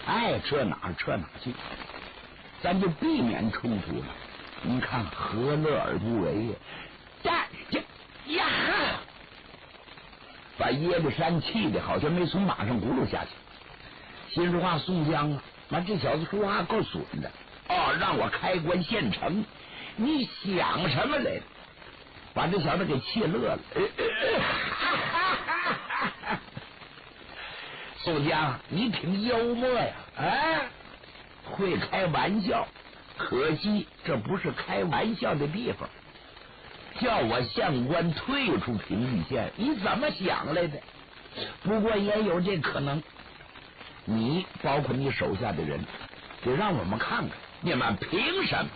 爱撤哪撤哪去，咱就避免冲突了。你看何乐而不为呀？这呀，把耶律山气的好像没从马上轱辘下去。心里话，宋江啊，妈这小子说话够损的哦，让我开棺献城，你想什么来着？把这小子给气乐了。宋江，你挺幽默呀，会开玩笑，可惜这不是开玩笑的地方。叫我相官退出平地县，你怎么想来的？不过也有这可能，你包括你手下的人，得让我们看看你们凭什么。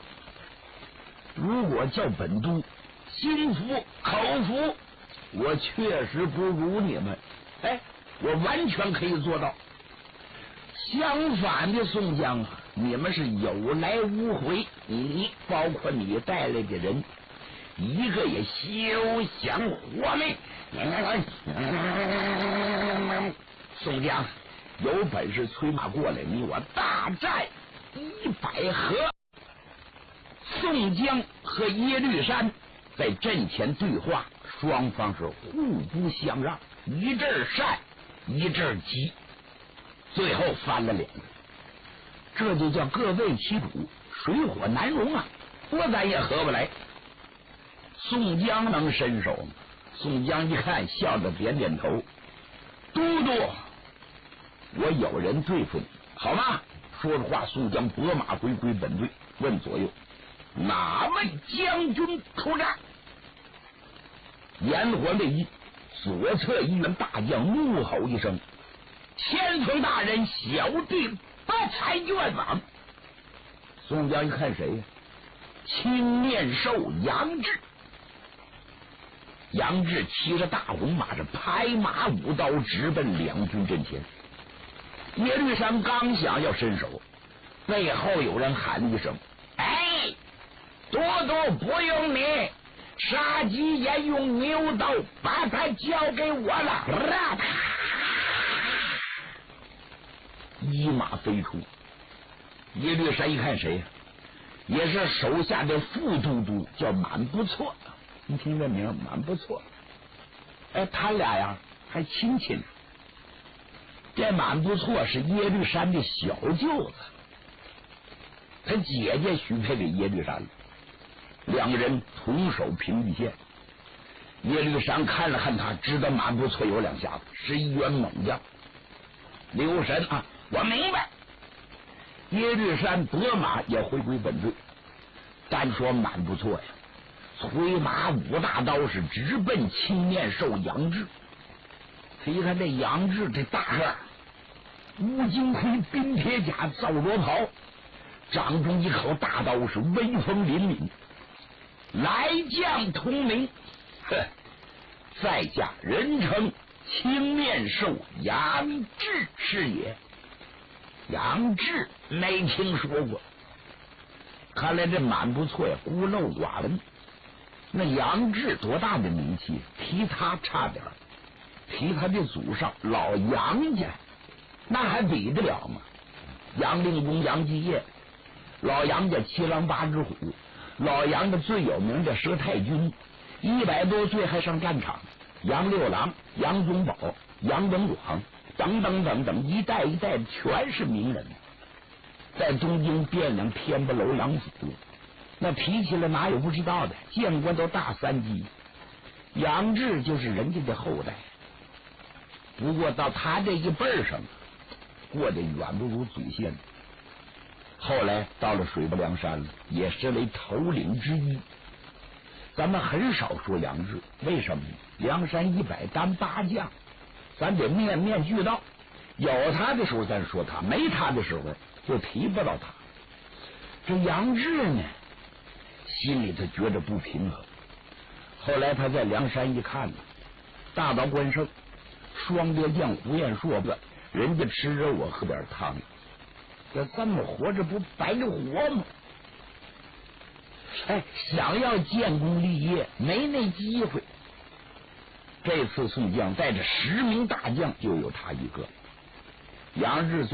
如果叫本督心服口服，我确实不如你们，我完全可以做到。相反的，宋江，你们是有来无回，你包括你带来的人，一个也休想活命。宋江，有本事催马过来，你我大战100合。宋江和耶律山在阵前对话，双方是互不相让，一阵善一阵急，最后翻了脸子。这就叫各为其主，水火难容啊，说咱也合不来。宋江能伸手吗？宋江一看，笑着点点头。都督，我有人对付你，好吗？说着话，宋江拨马回归本队，问左右哪位将军出战？延缓位移，左侧一员大将怒吼一声：“千岁大人，小弟不才愿往。”宋江一看谁呀？青面兽杨志。杨志骑着大红马，这拍马舞刀直奔两军阵前。耶律山刚想要伸手，背后有人喊一声：“都督不用你，杀鸡也用牛刀，把他交给我了。”一马飞出。耶律山一看谁呀？也是手下的副都督，叫满不错。你听这名满不错。他俩呀还亲戚呢。这满不错是耶律山的小舅子，他姐姐许配给耶律山了，两个人同守平地县。耶律山看了看他，知道满不错有两下子，是一员猛将。留神啊，我明白。耶律山拨马也回归本队。单说满不错呀，催马舞大刀是直奔青面兽杨志。他一看这杨志这大个，乌金盔、冰铁甲、皂罗袍，掌中一口大刀是威风凛凛。来将同名，在下人称青面兽杨志是也。杨志没听说过，看来这满不错呀，孤陋寡闻。那杨志多大的名气，提他差点，提他的祖上老杨家，那还比得了吗？杨令公杨继业，老杨家七狼八只虎，老杨家最有名的佘太君，100多岁还上战场，杨六郎、杨宗保、杨文广等等等等，一代一代全是名人。在东京汴梁天不楼杨府，那提起来哪有不知道的，见过都大3级。杨志就是人家的后代，不过到他这一辈上过得远不如祖先。后来到了水泊梁山了，也是为头领之一。咱们很少说杨志，为什么呢？梁山100单8将，咱得面面俱到，有他的时候咱说他，没他的时候就提不到他。这杨志呢，心里头觉着不平衡。后来他在梁山一看呢，大刀关胜、双鞭将胡彦硕子，人家吃着我喝点汤，这么活着不白活吗？想要建功立业没那机会。这次宋江带着10名大将，就有他一个。杨志